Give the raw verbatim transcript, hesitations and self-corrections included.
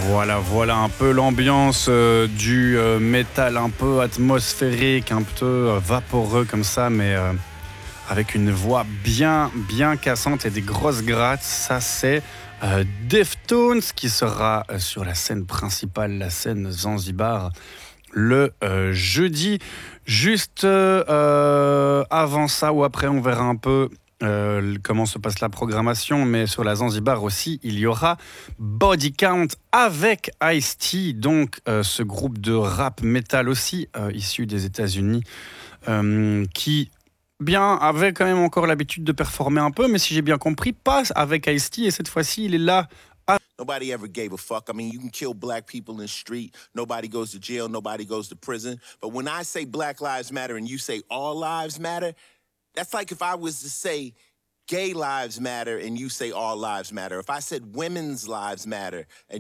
Voilà, voilà un peu l'ambiance euh, du euh, métal un peu atmosphérique, un peu euh, vaporeux comme ça, mais euh, avec une voix bien, bien cassante et des grosses grattes. Ça, c'est euh, Deftones qui sera euh, sur la scène principale, la scène Zanzibar, le euh, jeudi. Juste euh, avant ça ou après, on verra un peu euh, comment se passe la programmation, mais sur la Zanzibar aussi, il y aura Body Count avec Ice-T, donc euh, ce groupe de rap metal aussi euh, issu des États-Unis, euh, qui bien avait quand même encore l'habitude de performer un peu, mais si j'ai bien compris, passe avec Ice-T et cette fois-ci, il est là. Nobody ever gave a fuck. I mean, you can kill black people in the street. Nobody goes to jail. Nobody goes to prison. But when I say Black Lives Matter and you say all lives matter, that's like if I was to say gay lives matter and you say all lives matter. If I said women's lives matter and